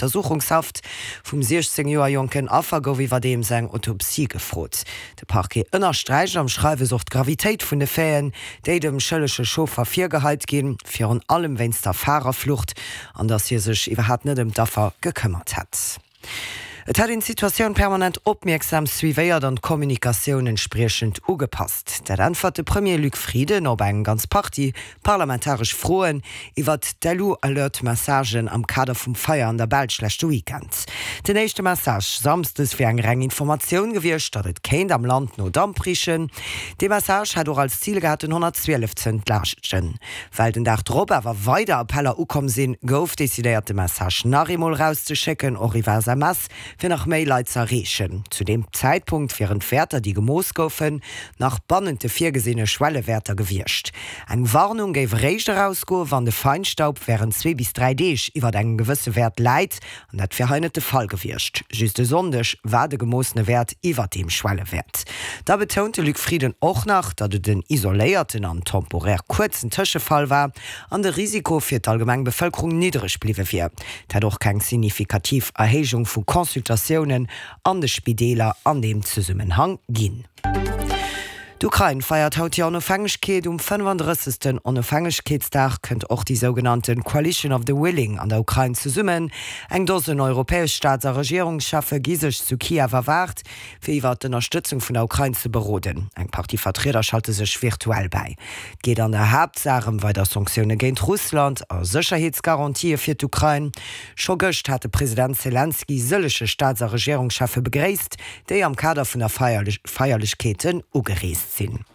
Untersuchungshaft vum 16 Joer Jonken Affer gouf iwwer dem seg Autopsie gefrot. De Parquet ënnerstreich am Schreiwe sucht Gravitéit vun de Féien, déi dem schëllesche Schofer firgehalt gin, fir an allem wenns der Fahrerflucht, an dass hier sech iwwerhap net dem Daffer gekümmert hat. Et hat in Situationun permanent opmerksam suivéiert an Kommunikationun entsprechend ugepasst. Dat antwort de Premier Luc Frieden op eng ganz Party parlamentarisch froen iwwer d'Elu Alert Massagen am Kader vum Feier an der Belschlechte Weekend. Den nächste Massage samstes fir eng Reng Information gewircht, dat et kéint am Land no damprichen. De Massage hat auch als Ziel gehabt 112 Cent lachten. Weil den Dach drop awer weiter Appeller ukom sinn, gouf desideiert de Massage Narimol rauszuschecken or iwwer se Mass fir nach Mailleit zerrechen. Zu dem Zeitpunkt firen Wärter die Gemoos goufen nach bannende virgesehne Schwellewärter gewircht. Eng Warnung géif Reich rausgo, wann de Feinstaub wären 2 bis 3 Deeg iwwer eng gewësse Wert leit an dat firheinete Fall gewircht. Juste sondech war de gemoosne Wert iwwer dem Schwellewert. Da betonte Luc Frieden och nach, dat et den isoléierten an temporär kurzen Tëschefall war, an de Risiko fir d'allgemeng Bevölkerung niedrig bliwe fir. Datdoch keng signifikativ Erhégung vu Konsultationen an de Spideler an dem Zusammenhang ginn. D'Ukraine feiert haut ja Onofhängegkeet 35. Onofhängegkeetsdag kënnt och die sogenannten Coalition of the Willing an der Ukraine zu summen. Eng dosen europäesch Staats- a Regierungsschaffe gisech zu Kiew erwart, fir iwwer d'Unterstützung vun der Ukraine zu beroden. Eng Partyvertreter schalte sech virtuell bei. Geht an der Hauptsache weiter Sanktionen géint Russland a Sicherheitsgarantie fir d'Ukraine. Scho gëcht hat Präsident Zelensky sëllesche Staats- a Regierungsschaffe begréist, déi am Kader vun der Feierlichkeeten ugereest sinn.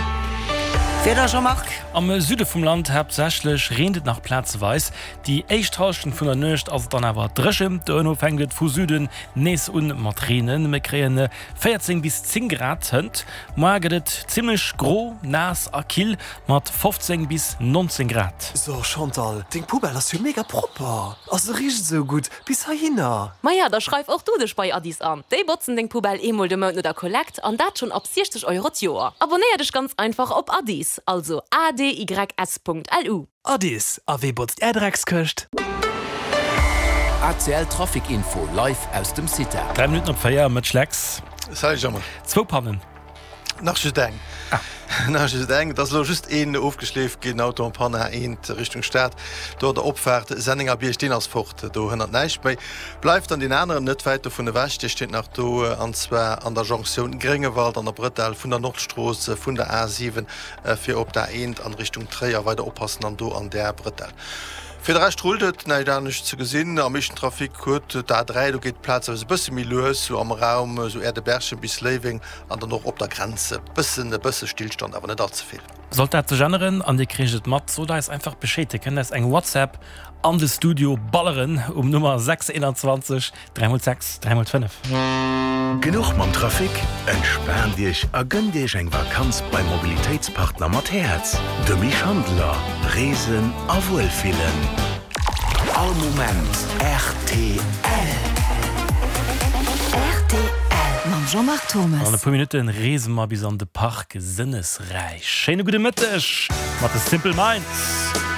Am Süde vom Land hauptsächlich redet nach Platzweis. Die Eichtauschten von der Nöcht als dann aber Dresche, der fängt von Süden, Nes und Matrinen, mit kriegen 14 bis 10 Grad Hund. Morgen ziemlich groß, nass, akil, mit 15 bis 19 Grad. So, Chantal, den Pubel ist ja mega proper. Also riecht so gut, bis dahin. Maja, da schreib auch du dich bei Addis an. Die botzen den Pubel emol de Monat oder Kollekt und das schon ab 60 Euro die Jahr. Abonnier dich ganz einfach auf Addis. Also adys.lu. Addis, a wie botzt Erdrecksköcht? ACL Traffic-Info live aus dem City. 3 Minuten auf Feier mit Schlecks. Sag ich mal. 2 Pannen. Nach Südeng. Nach Südeng, das ist just aufgeschläft, gehen Auto und Panne Richtung Stadt. Dort der Opfahrt, Sendinger Bier stehen als Fort. Da hindert nicht bei. Bleibt an den anderen nicht weiter von der West, steht nach da, und zwar an der Jonction Gringewald, an der Brettal, von der Nordstraße, von der A7, für ob der an Richtung Träger weiter aufpassen, an der Brettal. Für den Rest ruldet, nein, da nicht zu gesehen, am meisten Trafik gut, da 3, da geht Platz, also ein bisschen mehr los, so am Raum, so Erdebergchen bis Leving, und dann noch auf der Grenze. Ein bisschen Stillstand, aber nicht allzu viel. Sollte zu generieren, an die kriegt Matt, so da ist einfach beschädigen, das ist ein WhatsApp an das Studio Balleren um Nummer 621 306 305. Genug mam Trafik? Entspann dich, gönn dich eng Vakanz beim Mobilitätspartner Matthäus. De Mischhandler, Resen, a Wohlfühlen. All Moment RTL. RTL. Mam Jean-Marc Thomas. An ein paar Minuten reisen wir bis an den Park Sinnesreich. Schöne gute Mittag. Macht es Simple Minds.